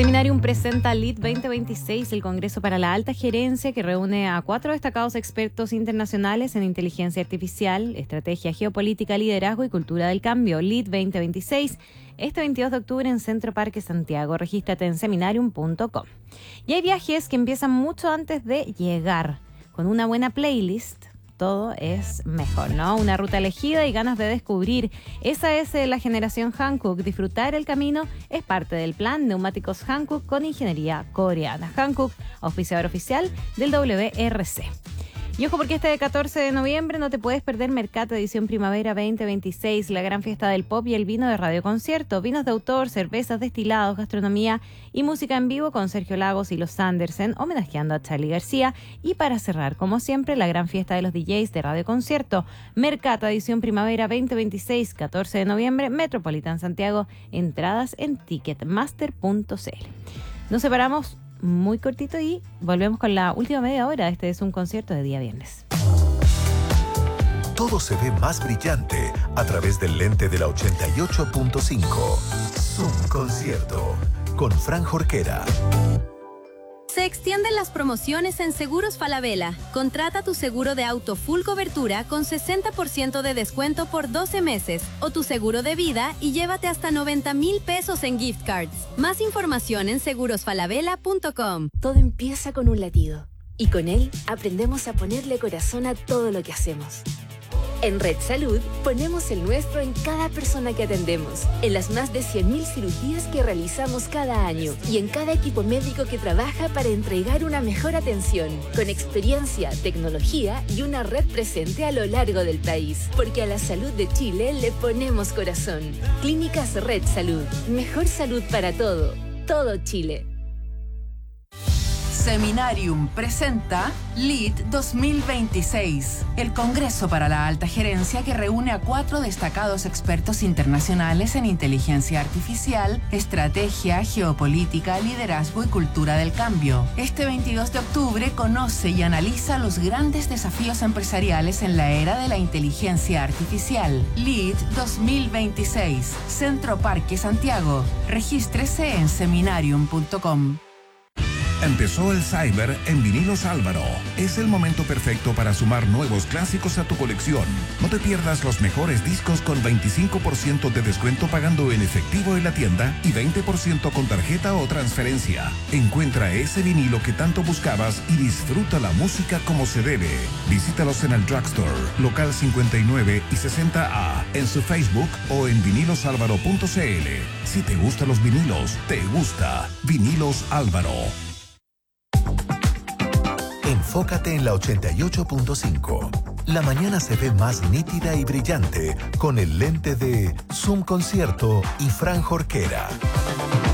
Seminarium presenta LEAD 2026, el Congreso para la Alta Gerencia, que reúne a 4 destacados expertos internacionales en inteligencia artificial, estrategia geopolítica, liderazgo y cultura del cambio. LEAD 2026, este 22 de octubre en Centro Parque Santiago. Regístrate en seminarium.com. Y hay viajes que empiezan mucho antes de llegar. Con una buena playlist, todo es mejor, ¿no? Una ruta elegida y ganas de descubrir. Esa es la generación Hankook. Disfrutar el camino es parte del plan. Neumáticos Hankook con ingeniería coreana. Hankook, auspiciador oficial del WRC. Y ojo, porque este 14 de noviembre no te puedes perder Mercato Edición Primavera 2026, la gran fiesta del pop y el vino de Radio Concierto. Vinos de autor, cervezas, destilados, gastronomía y música en vivo con Sergio Lagos y los Sanderson, homenajeando a Charly García. Y para cerrar, como siempre, la gran fiesta de los DJs de Radio Concierto. Mercato Edición Primavera 2026, 14 de noviembre, Metropolitan Santiago. Entradas en ticketmaster.cl. Nos separamos muy cortito y volvemos con la última media hora. Este es un concierto de día viernes. Todo se ve más brillante a través del lente de la 88.5. Zoom Concierto con Fran Jorquera. Se extienden las promociones en Seguros Falabella. Contrata tu seguro de auto full cobertura con 60% de descuento por 12 meses o tu seguro de vida y llévate hasta 90,000 pesos en gift cards. Más información en segurosfalabella.com. Todo empieza con un latido y con él aprendemos a ponerle corazón a todo lo que hacemos. En Red Salud ponemos el nuestro en cada persona que atendemos, en las más de 100.000 cirugías que realizamos cada año y en cada equipo médico que trabaja para entregar una mejor atención, con experiencia, tecnología y una red presente a lo largo del país. Porque a la salud de Chile le ponemos corazón. Clínicas Red Salud. Mejor salud para todo Chile. Seminarium presenta LEAD 2026, el Congreso para la Alta Gerencia que reúne a 4 destacados expertos internacionales en inteligencia artificial, estrategia, geopolítica, liderazgo y cultura del cambio. Este 22 de octubre conoce y analiza los grandes desafíos empresariales en la era de la inteligencia artificial. LEAD 2026, Centro Parque Santiago. Regístrese en seminarium.com. Empezó el Cyber en Vinilos Álvaro. Es el momento perfecto para sumar nuevos clásicos a tu colección. No te pierdas los mejores discos con 25% de descuento pagando en efectivo en la tienda y 20% con tarjeta o transferencia. Encuentra ese vinilo que tanto buscabas y disfruta la música como se debe. Visítalos en el Drugstore, local 59 y 60A, en su Facebook o en vinilosalvaro.cl. Si te gustan los vinilos, te gusta Vinilos Álvaro. Enfócate en la 88.5. La mañana se ve más nítida y brillante con el lente de Zoom Concierto y Fran Jorquera.